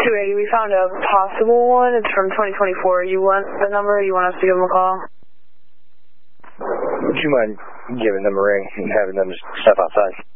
280, we found a possible one. It's from 2024. You want the number? You want us to give them a call? Would you mind giving them a ring and having them step outside?